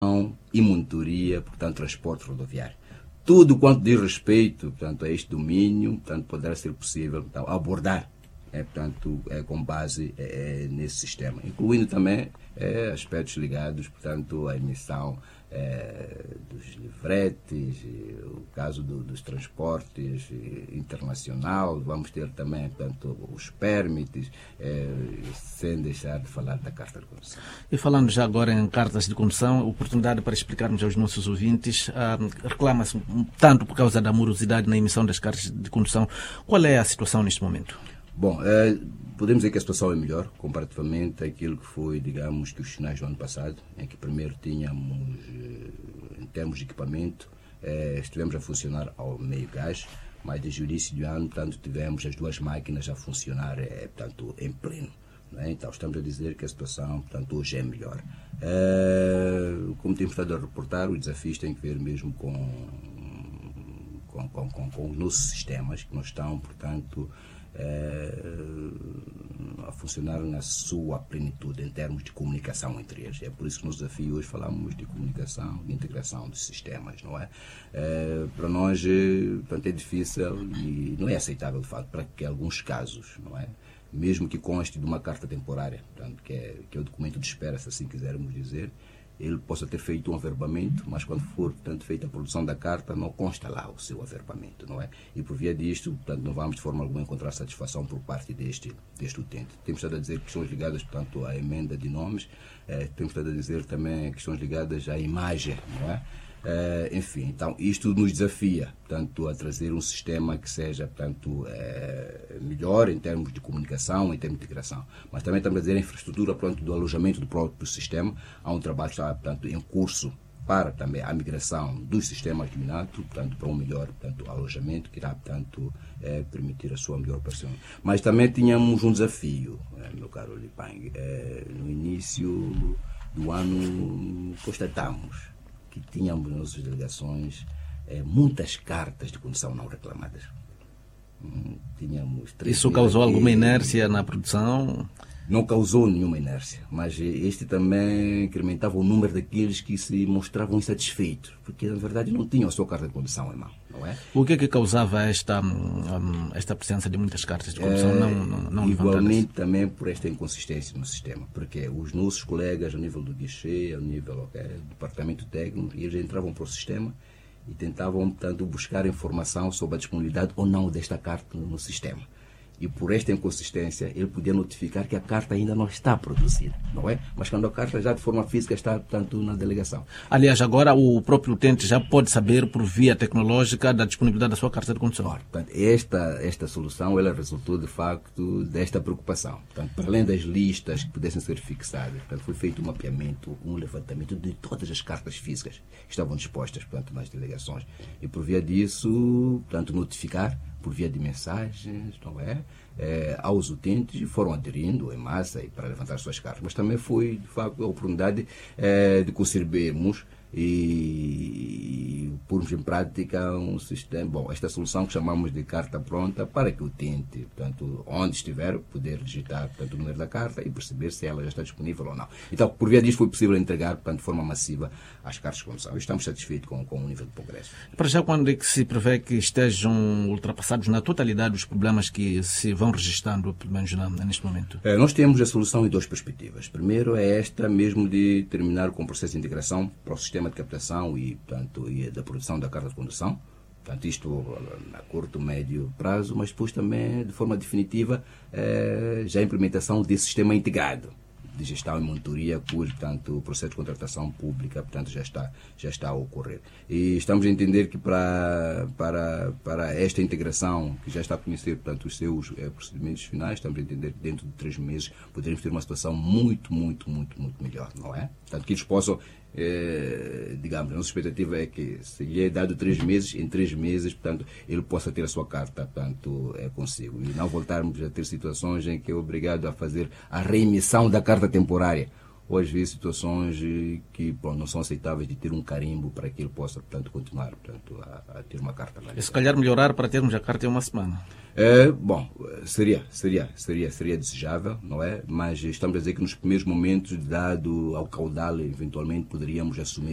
e monitoria, portanto, transporte rodoviário. Tudo quanto diz respeito, portanto, a este domínio, portanto, poderá ser possível então, abordar, portanto, com base nesse sistema, incluindo também aspectos ligados, portanto, à emissão dos livretes, o caso dos transportes internacional, vamos ter também, portanto, os permites, sem deixar de falar da carta de condução. E falando já agora em cartas de condução, oportunidade para explicarmos aos nossos ouvintes, reclama-se tanto por causa da morosidade na emissão das cartas de condução. Qual é a situação neste momento? Bom, podemos dizer que a situação é melhor comparativamente àquilo que foi, digamos, que os finais do ano passado, em que primeiro tínhamos, em termos de equipamento, estivemos a funcionar ao meio gás, mas desde o início do ano, portanto, tivemos as duas máquinas a funcionar, portanto, em pleno. Né? Então, estamos a dizer que a situação, portanto, hoje é melhor. Como temos estado a reportar, os desafios têm que ver mesmo com os nossos sistemas, que não estão, portanto, a funcionar na sua plenitude em termos de comunicação entre eles. É por isso que nos desafios hoje falamos de comunicação, de integração dos sistemas, não é? Para nós, portanto, é difícil e não é aceitável, de facto, para que alguns casos, não é? Mesmo que conste de uma carta temporária, portanto, que é o documento de espera, se assim quisermos dizer, ele possa ter feito um averbamento, mas quando for, portanto, feita a produção da carta, não consta lá o seu averbamento, não é? E por via disto, portanto, não vamos de forma alguma encontrar satisfação por parte deste utente. Temos estado a dizer questões ligadas, portanto, à emenda de nomes, temos estado a dizer também questões ligadas à imagem, não é? Enfim, então isto nos desafia, portanto, a trazer um sistema que seja, portanto, melhor em termos de comunicação, em termos de integração. Mas também estamos a dizer a infraestrutura, portanto, do alojamento do próprio sistema. Há um trabalho que está, portanto, em curso para também a migração dos sistemas de Minato, portanto, para um melhor, portanto, alojamento que irá, portanto, permitir a sua melhor operação. Mas também tínhamos um desafio, meu caro Lipang. No início do ano constatamos que tínhamos nas nossas delegações muitas cartas de condução não reclamadas. Tínhamos Isso causou alguma inércia na produção? Não causou nenhuma inércia, mas este também incrementava o número daqueles que se mostravam insatisfeitos, porque na verdade não tinham a sua carta de condução em mão, não é? O que é que causava esta presença de muitas cartas de condução não igualmente também por esta inconsistência no sistema, porque os nossos colegas, ao nível do guichê, ao nível do departamento técnico, eles entravam para o sistema e tentavam, portanto, buscar informação sobre a disponibilidade ou não desta carta no sistema. E por esta inconsistência, ele podia notificar que a carta ainda não está produzida, não é? Mas quando a carta já de forma física está, portanto, na delegação. Aliás, agora o próprio utente já pode saber, por via tecnológica, da disponibilidade da sua carta de condução. Portanto, esta solução, ela resultou, de facto, desta preocupação. Portanto, para além das listas que pudessem ser fixadas, portanto, foi feito um mapeamento, um levantamento de todas as cartas físicas que estavam dispostas, portanto, nas delegações. E por via disso, portanto, notificar por via de mensagens, não é? Aos utentes, e foram aderindo em massa e para levantar suas cartas. Mas também foi, de facto, a oportunidade de concebermos e pormos em prática um sistema, esta solução que chamamos de carta pronta, para que o utente, portanto, onde estiver, poder digitar, portanto, o número da carta e perceber se ela já está disponível ou não. Então, por via disso, foi possível entregar, portanto, de forma massiva as cartas de condução. Estamos satisfeitos com o nível de progresso. Para já, quando é que se prevê que estejam ultrapassados na totalidade os problemas que se vão registrando, pelo menos neste momento? Nós temos a solução em duas perspectivas. Primeiro é esta mesmo de terminar com o processo de integração para o sistema de captação e, portanto, e da produção da carta de condução. Portanto, isto a curto, médio prazo, mas depois também, de forma definitiva, já a implementação desse sistema integrado de gestão e monitoria, cujo, portanto, o processo de contratação pública, portanto, já está a ocorrer. E estamos a entender que para esta integração, que já está a conhecer, portanto, os seus procedimentos finais, estamos a entender que dentro de 3 meses poderemos ter uma situação muito melhor, não é? Portanto, que eles possam, digamos, a nossa expectativa é que, se lhe é dado 3 meses, em 3 meses, portanto, ele possa ter a sua carta, portanto, consigo. E não voltarmos a ter situações em que é obrigado a fazer a reemissão da carta temporária. Ou às vezes situações que não são aceitáveis, de ter um carimbo para que ele possa, portanto, continuar, portanto, a ter uma carta. E se calhar melhorar para termos a carta em uma semana. Seria desejável, não é? Mas estamos a dizer que nos primeiros momentos, dado ao caudal, eventualmente poderíamos assumir